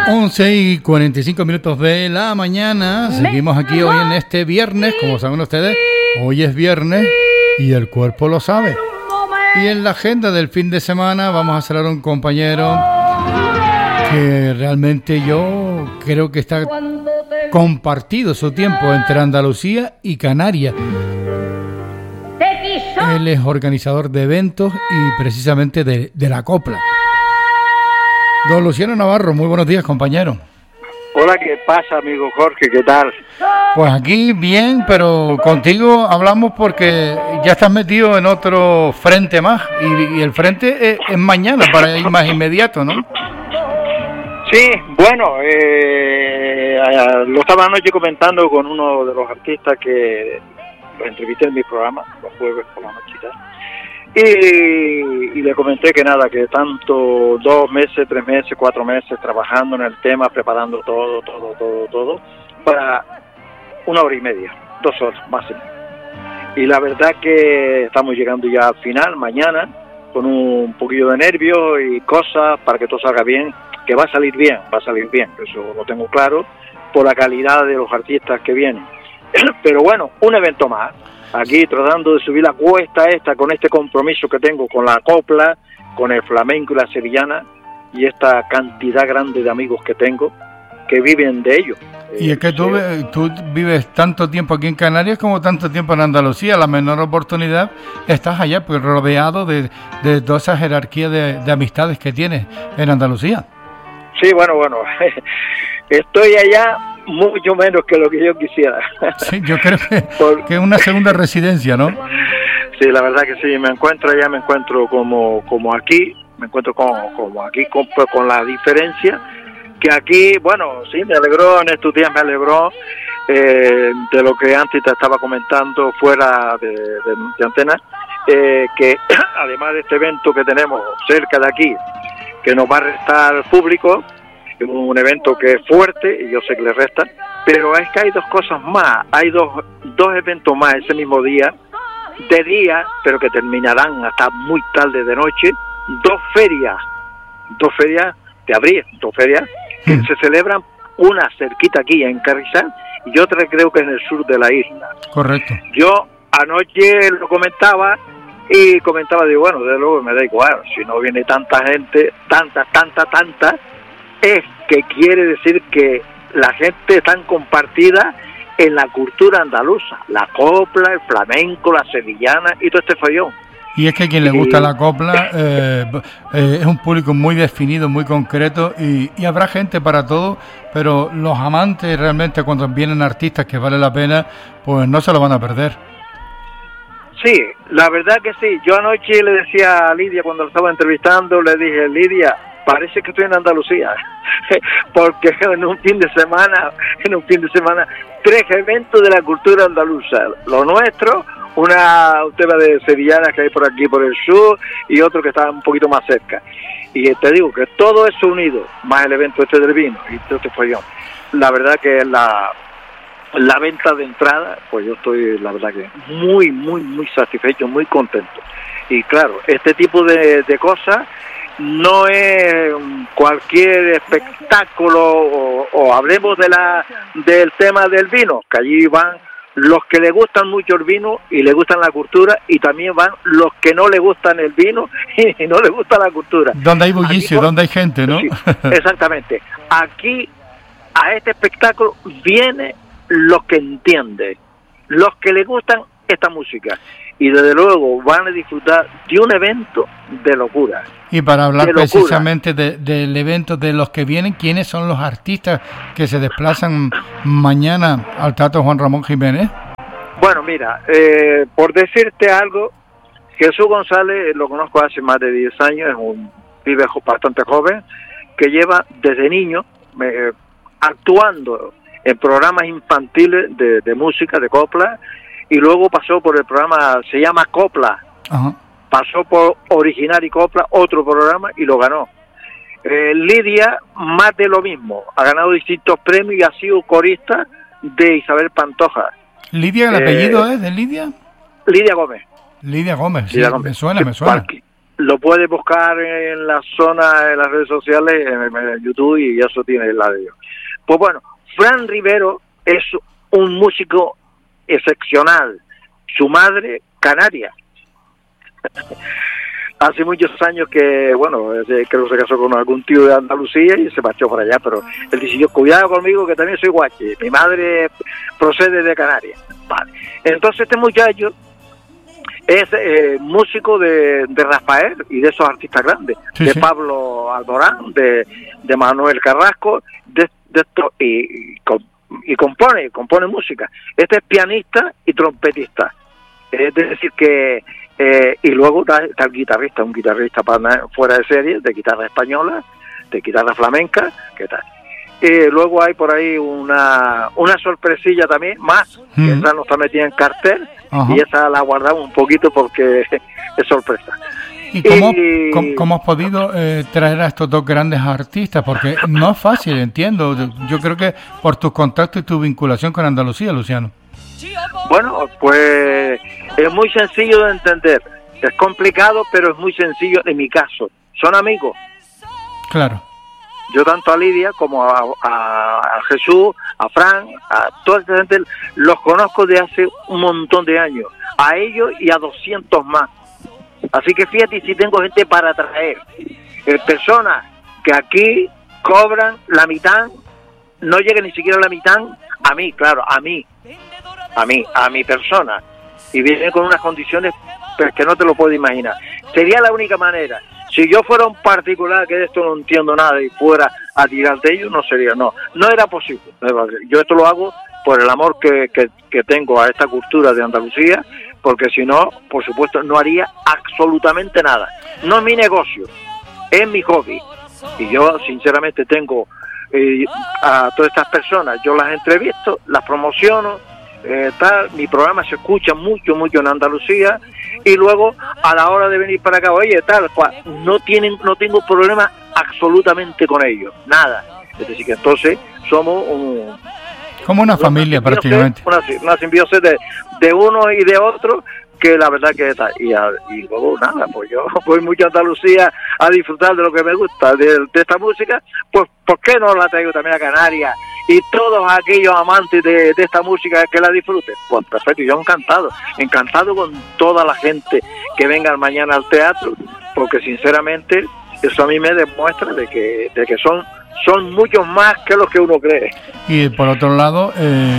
11:45 de la mañana. Seguimos aquí hoy en este viernes. Como saben ustedes, hoy es viernes y el cuerpo lo sabe. Y en la agenda del fin de semana vamos a hablar a un compañero que realmente yo creo que está compartido su tiempo entre Andalucía y Canarias. Él es organizador de eventos y precisamente de la copla. Don Luciano Navarro, muy buenos días, compañero. Hola, ¿qué pasa, amigo Jorge? ¿Qué tal? Pues aquí bien, pero contigo hablamos porque ya estás metido en otro frente más y el frente es mañana para ir más inmediato, ¿no? Sí, bueno, lo estaba anoche comentando con uno de los artistas que lo entrevisté en mi programa, los jueves por la noche y tal. Y le comenté que nada, que tanto 2 meses, 3 meses, 4 meses trabajando en el tema, preparando todo, para 1 hora y media, 2 horas máximo. Y la verdad que estamos llegando ya al final, mañana, con un poquillo de nervios y cosas para que todo salga bien, que va a salir bien, eso lo tengo claro, por la calidad de los artistas que vienen. Pero bueno, un evento más. Aquí tratando de subir la cuesta esta con este compromiso que tengo con la copla, con el flamenco y la sevillana y esta cantidad grande de amigos que tengo que viven de ello. Y es que tú vives tanto tiempo aquí en Canarias como tanto tiempo en Andalucía. La menor oportunidad estás allá, pues rodeado de toda esa jerarquía de amistades que tienes en Andalucía. Sí, bueno, estoy allá mucho menos que lo que yo quisiera. Sí, yo creo que es una segunda residencia, ¿no? Sí, la verdad que sí, me encuentro allá, me encuentro como aquí, me encuentro como aquí, con la diferencia que aquí, bueno, sí, me alegró, en estos días me alegró de lo que antes te estaba comentando fuera de antena, que además de este evento que tenemos cerca de aquí, que nos va a restar público, un evento que es fuerte y yo sé que le resta, pero es que hay 2 cosas más, hay dos eventos más ese mismo día, de día, pero que terminarán hasta muy tarde de noche, 2 ferias de abril, 2 ferias que se celebran, una cerquita aquí en Carrizal y otra creo que en el sur de la isla. Correcto. Yo anoche lo comentaba, digo, bueno, desde luego me da igual, si no viene tanta gente, tanta, es que quiere decir que la gente está compartida en la cultura andaluza, la copla, el flamenco, la sevillana y todo este follón. Y es que a quien le gusta la copla es un público muy definido, muy concreto y habrá gente para todo, pero los amantes realmente cuando vienen artistas que vale la pena, pues no se lo van a perder. Sí, la verdad que sí. Yo anoche le decía a Lidia cuando lo estaba entrevistando, le dije, Lidia, parece que estoy en Andalucía, porque en un fin de semana 3 eventos de la cultura andaluza, lo nuestro, un tema de sevillanas que hay por aquí por el sur y otro que está un poquito más cerca. Y te digo que todo eso unido, más el evento este del vino y todo este follón, la verdad que la venta de entrada, pues yo estoy, la verdad que muy satisfecho, muy contento. Y claro, este tipo de cosas no es cualquier espectáculo o hablemos del tema del vino, que allí van los que le gustan mucho el vino y le gustan la cultura, y también van los que no le gustan el vino y no le gusta la cultura. Donde hay bullicio, donde hay gente, ¿no? Sí, exactamente. Aquí, a este espectáculo, viene los que entienden, los que le gustan esta música. Y desde luego van a disfrutar de un evento de locura. Y para hablar precisamente del evento de los que vienen, ¿quiénes son los artistas que se desplazan mañana al Teatro Juan Ramón Jiménez? Bueno, mira, por decirte algo, Jesús González lo conozco hace más de 10 años, es un pibe bastante joven, que lleva desde niño actuando en programas infantiles de música, de copla, y luego pasó por el programa, se llama Copla. Ajá. Pasó por Original y Copla, otro programa, y lo ganó. Lidia, más de lo mismo, ha ganado distintos premios y ha sido corista de Isabel Pantoja. ¿Lidia, el apellido es de Lidia? Lidia Gómez. Lidia Gómez, sí, Lidia Gómez. me suena. lo puedes buscar en la zona, en las redes sociales, en YouTube, y eso tiene el audio. Pues bueno, Fran Rivero es un músico excepcional. Su madre, canaria. Hace muchos años que, bueno, creo que se casó con algún tío de Andalucía y se marchó para allá, pero él dice, yo, cuidado conmigo que también soy guache, mi madre procede de Canarias. Vale. Entonces este muchacho es músico de Rafael y de esos artistas grandes, sí, de Pablo Alborán, de Manuel Carrasco, de esto, y compone música. Este es pianista y trompetista. Es decir que y luego está el guitarrista, un guitarrista fuera de serie, de guitarra española, de guitarra flamenca, ¿qué tal? Luego hay por ahí una sorpresilla también, más, que esa no está metida en cartel, y esa la guardamos un poquito porque es sorpresa. ¿Y cómo has podido traer a estos dos grandes artistas? Porque no es fácil, entiendo. Yo creo que por tus contactos y tu vinculación con Andalucía, Luciano. Bueno, pues es muy sencillo de entender. Es complicado, pero es muy sencillo en mi caso. Son amigos. Claro. Yo tanto a Lidia como a Jesús, a Fran, a toda esta gente, los conozco de hace un montón de años. A ellos y a 200 más. Así que fíjate si tengo gente para traer. Personas que aquí cobran la mitad, no llega ni siquiera a la mitad, a mí, claro, a mi persona. Y vienen con unas condiciones que no te lo puedo imaginar. Sería la única manera. Si yo fuera un particular que de esto no entiendo nada y fuera a tirar de ellos, no era posible. Yo esto lo hago por el amor que tengo a esta cultura de Andalucía, porque si no, por supuesto, no haría absolutamente nada. No es mi negocio, es mi hobby. Y yo, sinceramente, tengo a todas estas personas, yo las entrevisto, las promociono, mi programa se escucha mucho en Andalucía, y luego a la hora de venir para acá, oye, no tengo problema absolutamente con ellos, nada. Es decir, que entonces somos como una familia prácticamente. Una simbiosis de uno y de otro, que la verdad que está. Y luego nada, pues yo voy mucho a Andalucía a disfrutar de lo que me gusta, de esta música, pues ¿por qué no la traigo también a Canarias? Y todos aquellos amantes de esta música que la disfruten. Pues perfecto, yo encantado con toda la gente que venga mañana al teatro, porque sinceramente eso a mí me demuestra de que son muchos más que los que uno cree. Y por otro lado,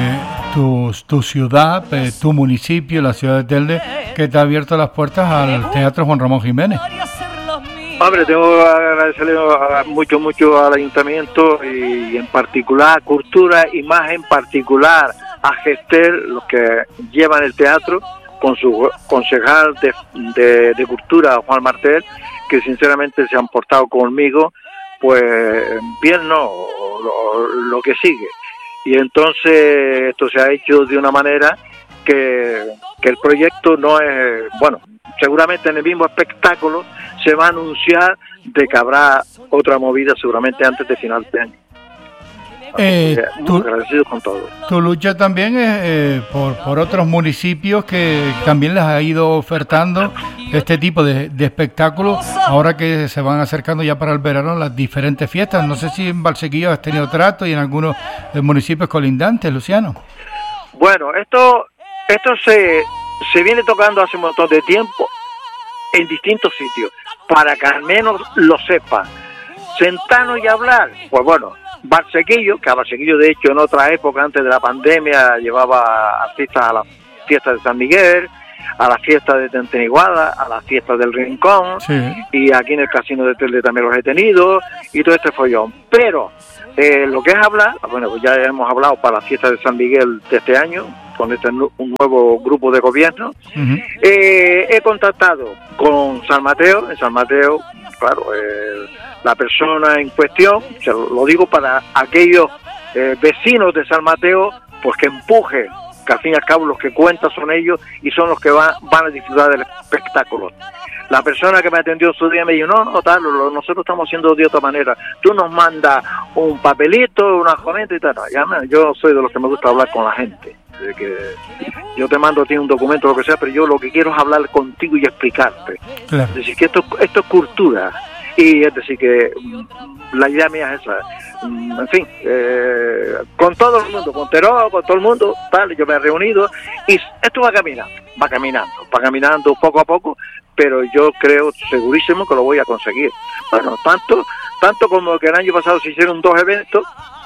tu ciudad, tu municipio, la ciudad de Telde, que te ha abierto las puertas al Teatro Juan Ramón Jiménez. Hombre, tengo que agradecerle mucho al ayuntamiento, y en particular a Cultura, y más en particular a Gestel, los que llevan el teatro, con su concejal de Cultura, Juan Martel, que sinceramente se han portado conmigo, pues bien, lo que sigue. Y entonces esto se ha hecho de una manera que el proyecto no es, bueno, seguramente en el mismo espectáculo se va a anunciar de que habrá otra movida seguramente antes de final de año. Muy agradecido con todo. Tu lucha también es por otros municipios que también les ha ido ofertando este tipo de espectáculos, ahora que se van acercando ya para el verano las diferentes fiestas. No sé si en Valsequillo has tenido trato y en algunos municipios colindantes, Luciano. Bueno, esto se viene tocando hace un montón de tiempo en distintos sitios, para que al menos lo sepan. Sentarnos y hablar, pues bueno, Valsequillo, que a Valsequillo de hecho en otra época antes de la pandemia llevaba artistas a las fiestas de San Miguel, a las fiestas de Tenteniguada, a las fiestas del Rincón, sí. Y aquí en el Casino de Telde también los he tenido, y todo este follón. Pero lo que es hablar, bueno, pues ya hemos hablado para las fiestas de San Miguel de este año, con un nuevo grupo de gobierno. Uh-huh. He contactado con San Mateo. En San Mateo, claro, la persona en cuestión, se lo digo para aquellos vecinos de San Mateo, pues que empujen, que al fin y al cabo los que cuentan son ellos y son los que van a disfrutar del espectáculo. La persona que me atendió su día me dijo, no, nosotros estamos haciendo de otra manera. Tú nos mandas un papelito, una comenta y tal. No, yo soy de los que me gusta hablar con la gente. de que yo te mando a ti un documento, lo que sea, pero yo lo que quiero es hablar contigo y explicarte. Claro. Es decir, que esto es cultura. Y es decir, que la idea mía es esa. En fin, con todo el mundo, con Teró, con todo el mundo, tal, yo me he reunido y esto va caminando poco a poco, pero yo creo segurísimo que lo voy a conseguir. Bueno, tanto como que el año pasado se hicieron 2 eventos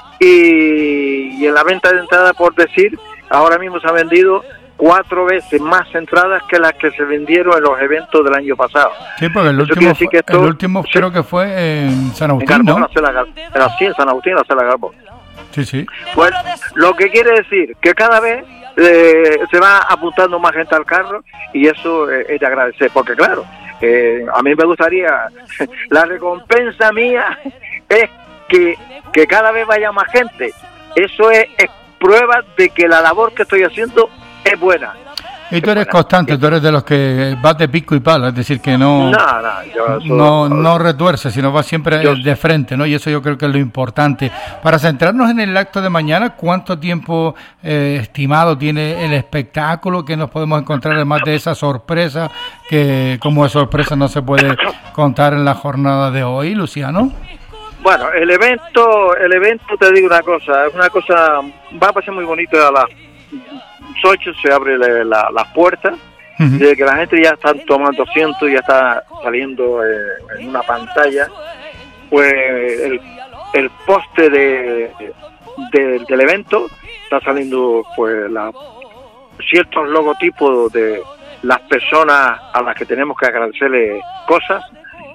y en la venta de entrada, por decir, ahora mismo se han vendido 4 veces más entradas que las que se vendieron en los eventos del año pasado. Sí, porque el último creo que fue en San Agustín, ¿no? Sí, en San Agustín, la Sala Garbón. Sí. Pues lo que quiere decir que cada vez se va apuntando más gente al carro y eso es de agradecer, porque claro, a mí me gustaría, la recompensa mía es que cada vez vaya más gente. Eso es prueba de que la labor que estoy haciendo es buena. Y tú eres constante, tú eres de los que vas de pico y palo, es decir, que no retuerce, sino vas siempre de frente, ¿no? Y eso yo creo que es lo importante. Para centrarnos en el acto de mañana, ¿cuánto tiempo estimado tiene el espectáculo? ¿Qué nos podemos encontrar además de esa sorpresa que como de sorpresa no se puede contar en la jornada de hoy, Luciano? Bueno, el evento, te digo una cosa, va a pasar muy bonito. A las 8 se abre las puertas, desde que la gente ya está tomando asiento, ya está saliendo en una pantalla, pues el poste del evento está saliendo, pues ciertos logotipos de las personas a las que tenemos que agradecerle cosas.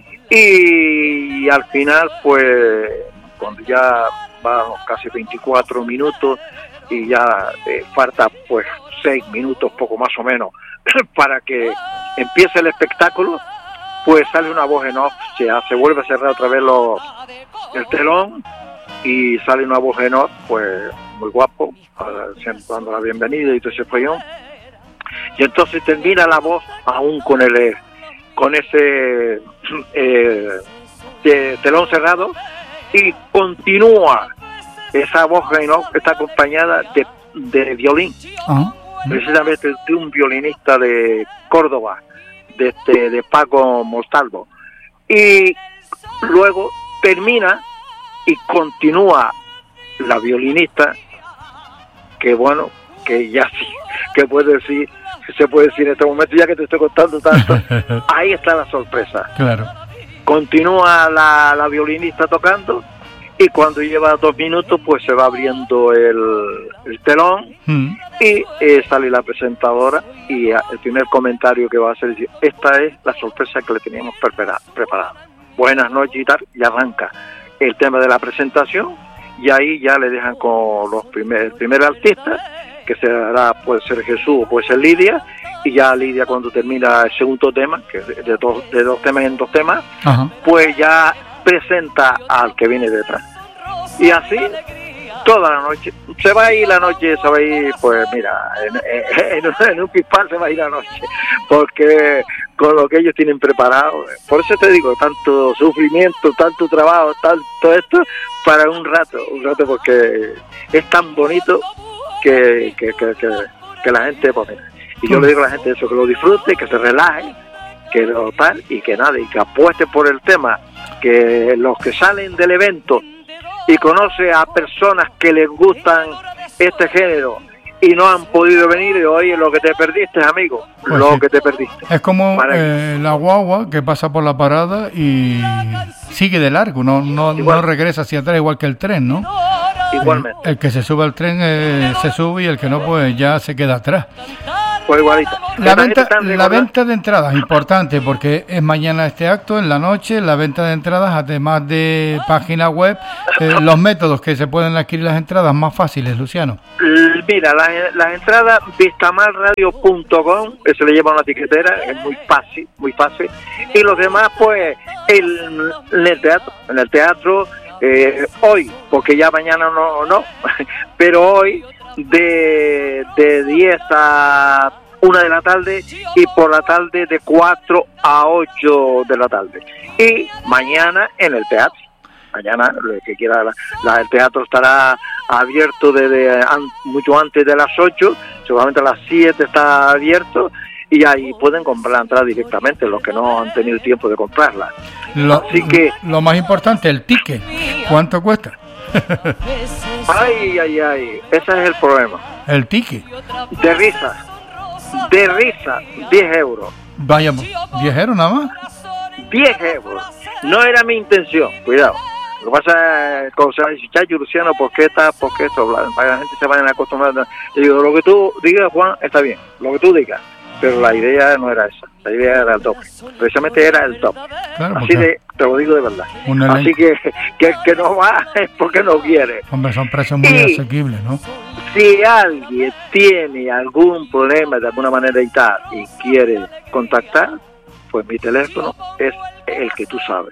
Y al final, pues, cuando ya van casi 24 minutos y ya falta pues 6 minutos, poco más o menos, para que empiece el espectáculo, pues sale una voz en off, se vuelve a cerrar otra vez el telón y sale una voz en off, pues muy guapo, dando la bienvenida y todo ese follón. Y entonces termina la voz aún con ese telón cerrado y continúa esa voz en off, está acompañada de violín, precisamente de un violinista de Córdoba, de Paco Montalvo, y luego termina y continúa la violinista, que bueno, que ya sí, que se puede decir en este momento, ya que te estoy contando tanto. Ahí está la sorpresa. Claro. Continúa la violinista tocando y cuando lleva 2 minutos pues se va abriendo el telón y sale la presentadora y el primer comentario que va a hacer es: esta es la sorpresa que le teníamos preparada. Buenas noches y tal, y arranca el tema de la presentación y ahí ya le dejan con el primer artista, que puede ser Jesús o puede ser Lidia, y ya Lidia, cuando termina el segundo tema, que es de dos temas en 2 temas, pues ya presenta al que viene detrás. Y así toda la noche. Se va a ir, pues mira, en un pispán se va a ir la noche, porque con lo que ellos tienen preparado, por eso te digo, tanto sufrimiento, tanto trabajo, tanto esto, para un rato, porque es tan bonito que la gente, pues mira, y yo le digo a la gente eso, que lo disfrute, que se relaje, que lo tal, y que nada, y que apueste por el tema, que los que salen del evento y conoce a personas que les gustan este género y no han podido venir, y oye, lo que te perdiste, amigo, pues lo que te perdiste. Es como la guagua que pasa por la parada y sigue de largo, no regresa hacia atrás, igual que el tren, ¿no? Igualmente. El que se sube al tren se sube y el que no, pues ya se queda atrás. Pues igualito. La venta de entradas, importante, porque es mañana este acto, en la noche, la venta de entradas, además de página web, los métodos que se pueden adquirir las entradas más fáciles, Luciano. Mira, las entradas, vistamalradio.com, se le lleva una etiquetera, es muy fácil, y los demás, pues, en el teatro, hoy, porque ya mañana no, pero hoy, de 10 a 1 de la tarde y por la tarde de 4 a 8 de la tarde. Y mañana en el teatro. mañana, el que quiera, el teatro estará abierto desde mucho antes de las 8, seguramente a las 7 está abierto, y ahí pueden comprar la entrada directamente, los que no han tenido tiempo de comprarla. Así que lo más importante, el ticket, ¿cuánto cuesta? ay, ese es el problema. El ticket. De risa, 10 euros. Vaya, 10 euros nada más. 10 euros. No era mi intención, cuidado. Lo que pasa es, como se va a decir, Chacho, Luciano, ¿por qué esto? Para que la gente se vaya acostumbrando. Yo digo, lo que tú digas, Juan, está bien, lo que tú digas. Pero la idea no era esa, la idea era el top. Precisamente era el top. Claro, así de, te lo digo de verdad. Así que no va es porque no quiere. Hombre, son precios muy asequibles, ¿no? Si alguien tiene algún problema de alguna manera y tal, y quiere contactar, pues mi teléfono es el que tú sabes.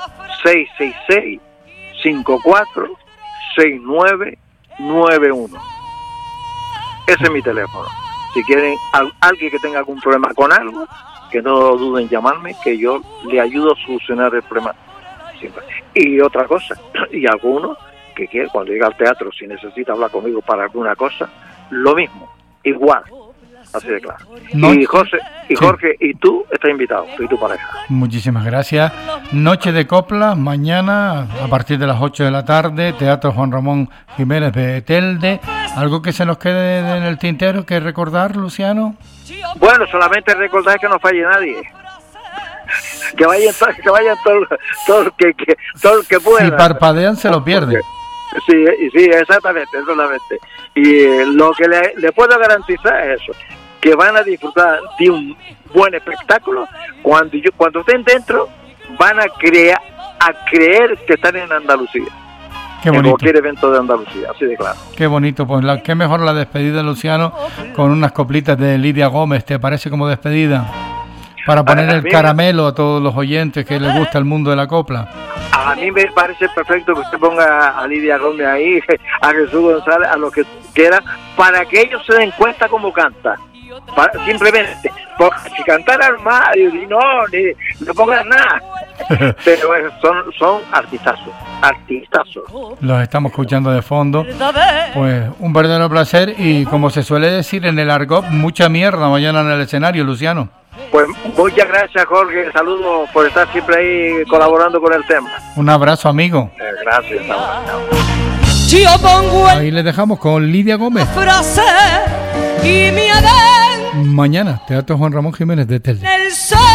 666-54-6991. Ese es mi teléfono. Si quieren alguien que tenga algún problema con algo, que no duden en llamarme, que yo le ayudo a solucionar el problema siempre. Y otra cosa, y alguno que quiere, cuando llega al teatro, si necesita hablar conmigo para alguna cosa, lo mismo, igual, así de claro. No, y Jorge, y tú estás invitado, tú y tu pareja. Muchísimas gracias. Noche de copla, mañana a partir de las 8 de la tarde, Teatro Juan Ramón Jiménez de Telde. ¿Algo que se nos quede en el tintero que recordar, Luciano? Bueno, solamente recordar que no falle nadie. Que vayan todo el que pueda. Si parpadean se lo pierden. Sí, exactamente. Y lo que le puedo garantizar es eso, que van a disfrutar de un buen espectáculo. Cuando estén dentro, van a creer que están en Andalucía. Qué bonito. En cualquier evento de Andalucía, así de claro. Qué bonito, pues qué mejor la despedida, Luciano, con unas coplitas de Lidia Gómez. ¿Te parece como despedida? Para poner el caramelo a todos los oyentes que les gusta el mundo de la copla. A mí me parece perfecto que usted ponga a Lidia Gómez ahí, a Jesús González, a los que quiera, para que ellos se den cuenta cómo canta. Simplemente, porque si cantaran más, no pongan nada. Pero son artistazos. Los estamos escuchando de fondo. Pues un verdadero placer y, como se suele decir en el argot, mucha mierda mañana en el escenario, Luciano. Pues muchas gracias, Jorge. Saludos por estar siempre ahí colaborando con el tema. Un abrazo, amigo. Gracias. Ahí le dejamos con Lidia Gómez. Y mi mañana, Teatro Juan Ramón Jiménez de Telde.